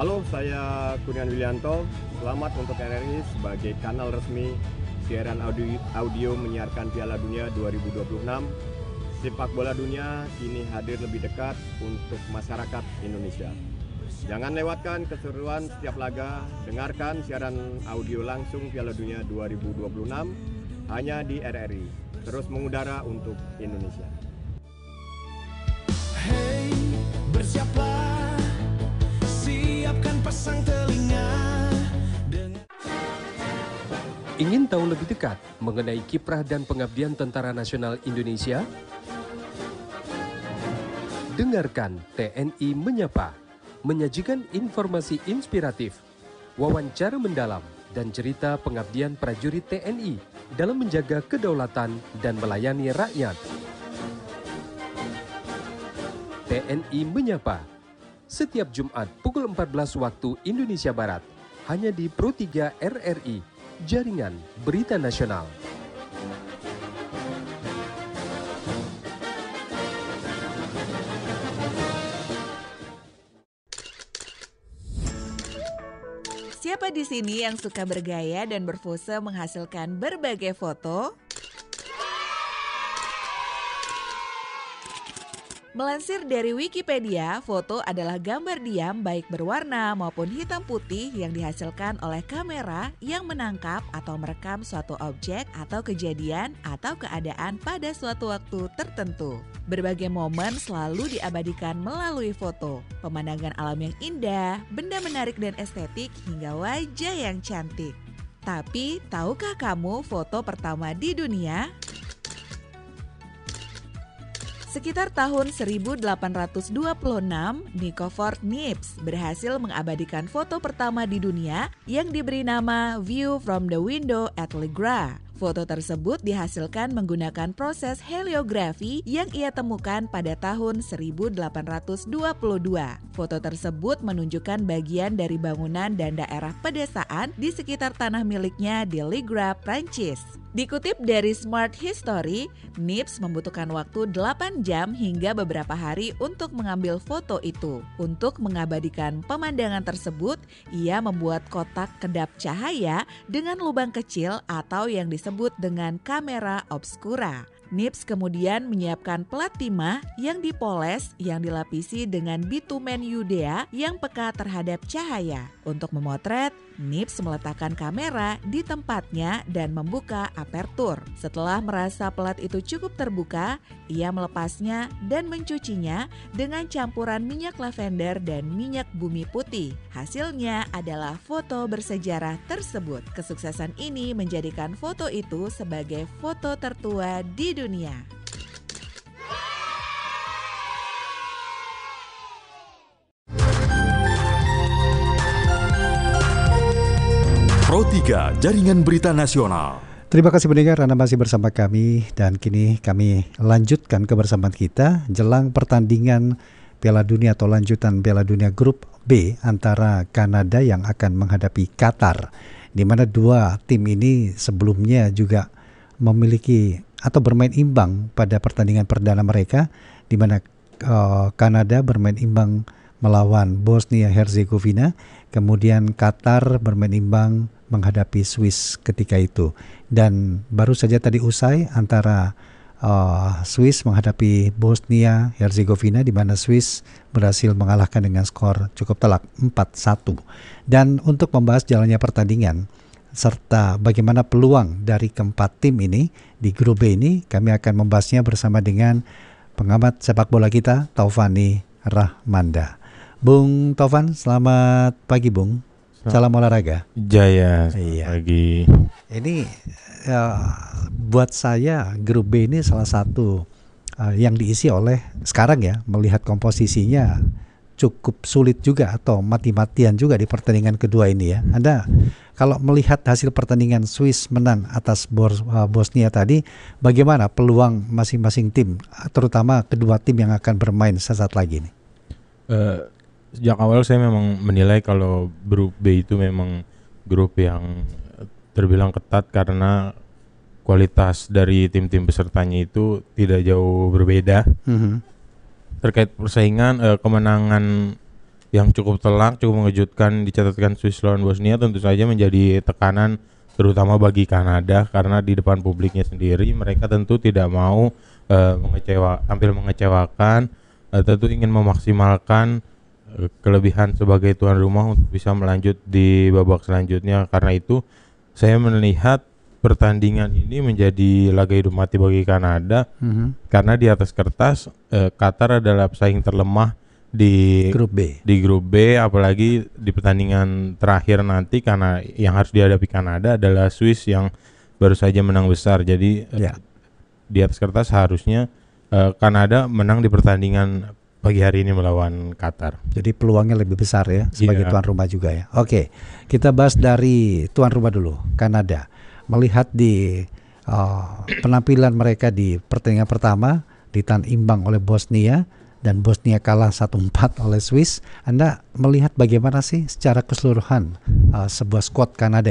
Halo, saya Kurnian Willianto. Selamat untuk RRI sebagai kanal resmi siaran audio menyiarkan Piala Dunia 2026. Sepak bola dunia kini hadir lebih dekat untuk masyarakat Indonesia. Jangan lewatkan keseruan setiap laga. Dengarkan siaran audio langsung Piala Dunia 2026 hanya di RRI. Terus mengudara untuk Indonesia. Hey, bersiaplah, siapkan pasang telinga. Ingin tahu lebih dekat mengenai kiprah dan pengabdian Tentara Nasional Indonesia? Dengarkan TNI Menyapa, menyajikan informasi inspiratif, wawancara mendalam, dan cerita pengabdian prajurit TNI dalam menjaga kedaulatan dan melayani rakyat. TNI Menyapa, setiap Jumat pukul 14 waktu Indonesia Barat, hanya di Pro 3 RRI, Jaringan Berita Nasional. Siapa di sini yang suka bergaya dan berpose menghasilkan berbagai foto? Melansir dari Wikipedia, foto adalah gambar diam baik berwarna maupun hitam putih yang dihasilkan oleh kamera yang menangkap atau merekam suatu objek atau kejadian atau keadaan pada suatu waktu tertentu. Berbagai momen selalu diabadikan melalui foto. Pemandangan alam yang indah, benda menarik dan estetik, hingga wajah yang cantik. Tapi, tahukah kamu foto pertama di dunia? Sekitar tahun 1826, Nicanor Niepce berhasil mengabadikan foto pertama di dunia yang diberi nama View from the Window at Le Gras. Foto tersebut dihasilkan menggunakan proses heliografi yang ia temukan pada tahun 1822. Foto tersebut menunjukkan bagian dari bangunan dan daerah pedesaan di sekitar tanah miliknya di Le Gras, Prancis. Dikutip dari Smart History, Niepce membutuhkan waktu 8 jam hingga beberapa hari untuk mengambil foto itu. Untuk mengabadikan pemandangan tersebut, ia membuat kotak kedap cahaya dengan lubang kecil atau yang disebut dengan kamera obscura. Niepce kemudian menyiapkan plat timah yang dipoles yang dilapisi dengan bitumen Yudea yang peka terhadap cahaya. Untuk memotret, Niepce meletakkan kamera di tempatnya dan membuka apertur. Setelah merasa plat itu cukup terbuka, ia melepasnya dan mencucinya dengan campuran minyak lavender dan minyak bumi putih. Hasilnya adalah foto bersejarah tersebut. Kesuksesan ini menjadikan foto itu sebagai foto tertua di dunia. Pro 3 Jaringan Berita Nasional. Terima kasih pendengar, Anda masih bersama kami dan kini kami lanjutkan kebersamaan kita jelang pertandingan Piala Dunia atau lanjutan Piala Dunia Grup B antara Kanada yang akan menghadapi Qatar, di mana dua tim ini sebelumnya juga memiliki atau bermain imbang pada pertandingan perdana mereka, di mana Kanada bermain imbang melawan Bosnia Herzegovina, kemudian Qatar bermain imbang menghadapi Swiss ketika itu. Dan baru saja tadi usai antara Swiss menghadapi Bosnia Herzegovina, di mana Swiss berhasil mengalahkan dengan skor cukup telak 4-1. Dan untuk membahas jalannya pertandingan serta bagaimana peluang dari keempat tim ini di grup B ini, kami akan membahasnya bersama dengan pengamat sepak bola kita, Taufani Rahmanda. Bung Taufan, selamat pagi Bung. Salam olahraga. Jaya, iya. Pagi. Ini buat saya grup B ini salah satu yang diisi oleh sekarang ya, melihat komposisinya cukup sulit juga atau mati-matian juga di pertandingan kedua ini ya. Anda kalau melihat hasil pertandingan Swiss menang atas Bosnia tadi, bagaimana peluang masing-masing tim, terutama kedua tim yang akan bermain sesaat lagi nih? Sejak awal saya memang menilai kalau grup B itu memang grup yang terbilang ketat karena kualitas dari tim-tim pesertanya itu tidak jauh berbeda. Terkait persaingan, kemenangan yang cukup telak, cukup mengejutkan dicatatkan Swiss lawan Bosnia, tentu saja menjadi tekanan terutama bagi Kanada, karena di depan publiknya sendiri mereka tentu tidak mau tampil mengecewakan, tentu ingin memaksimalkan kelebihan sebagai tuan rumah untuk bisa melanjut di babak selanjutnya. Karena itu saya melihat pertandingan ini menjadi laga hidup mati bagi Kanada, karena di atas kertas Qatar adalah pesaing terlemah di grup B, apalagi di pertandingan terakhir nanti, karena yang harus dihadapi Kanada adalah Swiss yang baru saja menang besar. Jadi di atas kertas harusnya Kanada menang di pertandingan pagi hari ini melawan Qatar. Jadi peluangnya lebih besar ya sebagai tuan rumah juga ya. Oke, kita bahas dari tuan rumah dulu, Kanada. Melihat di penampilan mereka di pertandingan pertama, ditahan imbang oleh Bosnia dan Bosnia kalah 1-4 oleh Swiss. Anda melihat bagaimana sih secara keseluruhan sebuah skuad Kanada